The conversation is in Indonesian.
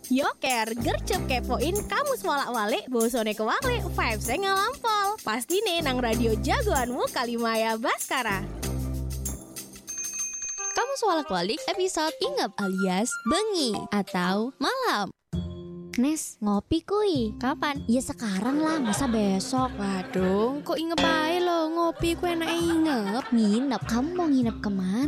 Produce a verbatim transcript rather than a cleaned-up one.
Yoker, gercep kepoin kamus walak-walik, bosone kewalik, vibes-e ngalampol. Pastine nang radio jagoanmu Kalimaya Baskara. Kamus walak-walik episode Inggep alias bengi atau malam. Nes, ngopi kuy. Kapan? Ya sekarang lah, masa besok? Waduh, kok inget aja lo ngopi ku enak inget. Nginep, kamu mau nginep kemana?